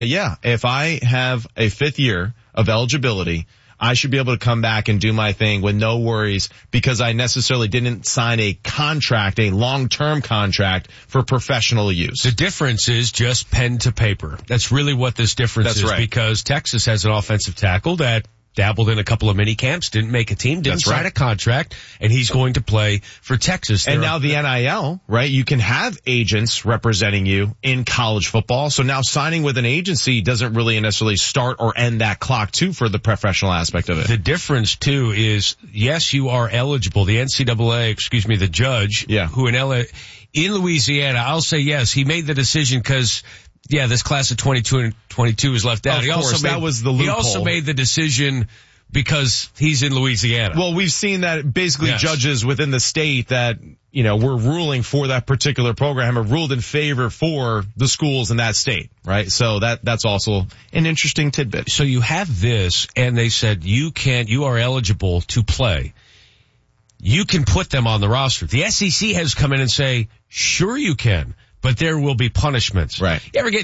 Yeah, if I have a 5th year of eligibility, I should be able to come back and do my thing with no worries because I necessarily didn't sign a contract, a long-term contract for professional use. The difference is just pen to paper. That's really what this difference is, because Texas has an offensive tackle that dabbled in a couple of mini camps, didn't make a team, didn't sign a contract, and he's going to play for Texas. And now the NIL, right? You can have agents representing you in college football. So now signing with an agency doesn't really necessarily start or end that clock too for the professional aspect of it. The difference too is, yes, you are eligible. The NCAA, the judge, who in Louisiana, I'll say yes, he made the decision because this class of 22 and 22 is left out. Of course, that was the loophole. He also made the decision because he's in Louisiana. Well, we've seen that basically judges within the state that, were ruling for that particular program have ruled in favor for the schools in that state, right? So that's also an interesting tidbit. So you have this, and they said you are eligible to play. You can put them on the roster. The SEC has come in and say, sure you can. But there will be punishments. Right. You ever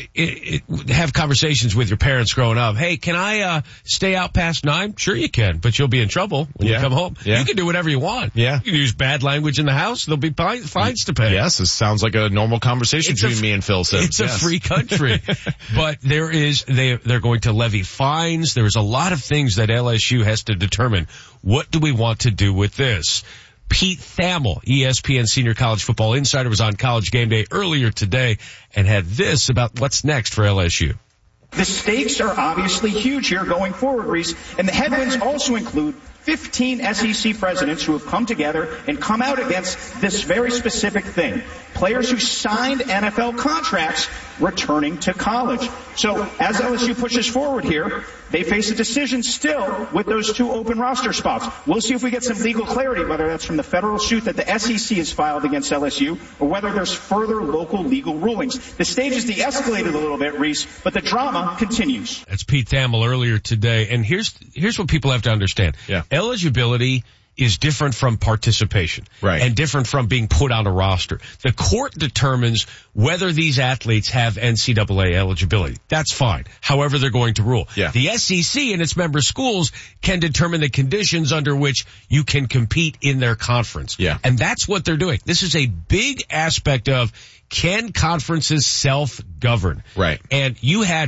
have conversations with your parents growing up? Hey, can I stay out past 9? Sure you can, but you'll be in trouble when you come home. Yeah. You can do whatever you want. Yeah. You can use bad language in the house. There'll be fines to pay. Yes, this sounds like a normal conversation between me and Phil Sims. It's a free country. But they're going to levy fines. There's a lot of things that LSU has to determine. What do we want to do with this? Pete Thamel, ESPN Senior College Football Insider, was on College Game Day earlier today and had this about what's next for LSU. The stakes are obviously huge here going forward, Reese, and the headwinds also include 15 SEC presidents who have come together and come out against this very specific thing. Players who signed NFL contracts returning to college. So as LSU pushes forward here, they face a decision still with those 2 open roster spots. We'll see if we get some legal clarity, whether that's from the federal suit that the SEC has filed against LSU or whether there's further local legal rulings. The stage has de-escalated a little bit, Reese, but the drama continues. That's Pete Thamel earlier today. And here's what people have to understand. Eligibility is different from participation. Right. And different from being put on a roster. The court determines whether these athletes have NCAA eligibility. That's fine. However they're going to rule. Yeah. The SEC and its member schools can determine the conditions under which you can compete in their conference. Yeah. And that's what they're doing. This is a big aspect of, can conferences self-govern? Right. And you had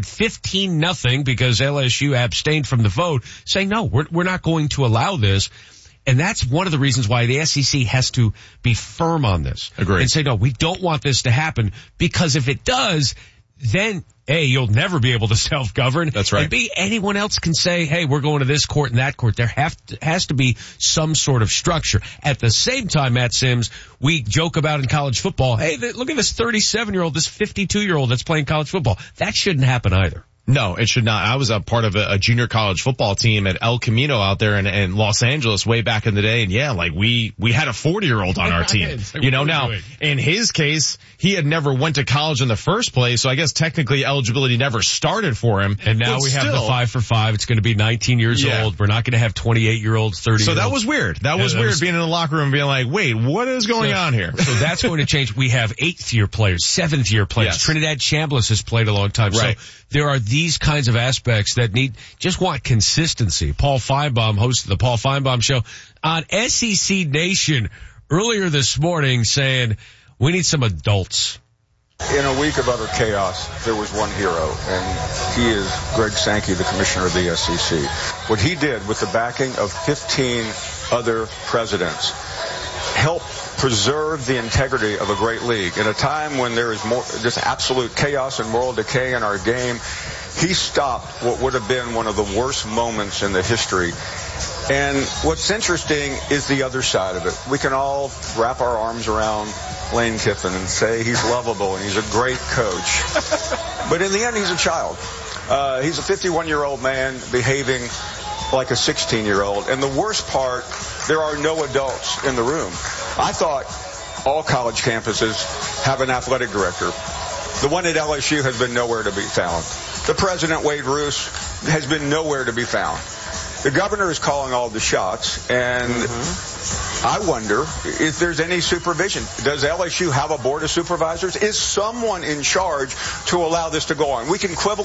15-0 because LSU abstained from the vote, saying, no, we're not going to allow this. And that's one of the reasons why the SEC has to be firm on this. Agreed. And say, no, we don't want this to happen, because if it does, then A, you'll never be able to self-govern. That's right. And B, anyone else can say, hey, we're going to this court and that court. There has to be some sort of structure. At the same time, Matt Sims, we joke about in college football, hey, look at this 37-year-old, this 52-year-old that's playing college football. That shouldn't happen either. No, it should not. I was a part of a junior college football team at El Camino out there in Los Angeles way back in the day. And we had a 40-year-old on our team. Now in his case, he had never went to college in the first place. So I guess technically eligibility never started for him. And now we have the 5 for 5. It's going to be 19 years old. We're not going to have 28-year-olds, 30-year-olds. So that was weird. That was weird being in the locker room and being like, wait, what is going on here? So that's going to change. We have 8th-year players, 7th-year players. Yes. Trinidad Chambliss has played a long time. Right. So there are these kinds of aspects that just want consistency. Paul Feinbaum hosted the Paul Feinbaum Show on SEC Nation earlier this morning, saying we need some adults. In a week of utter chaos, there was one hero, and he is Greg Sankey, the commissioner of the SEC. What he did with the backing of 15 other presidents helped preserve the integrity of a great league. In a time when there is just absolute chaos and moral decay in our game, he stopped what would have been one of the worst moments in the history. And what's interesting is the other side of it. We can all wrap our arms around Lane Kiffin and say he's lovable and he's a great coach. But in the end, he's a child. He's a 51-year-old man behaving like a 16-year-old. And the worst part, there are no adults in the room. I thought all college campuses have an athletic director. The one at LSU has been nowhere to be found. The president, Wade Roos, has been nowhere to be found. The governor is calling all the shots, and I wonder if there's any supervision. Does LSU have a board of supervisors? Is someone in charge to allow this to go on? We can quibble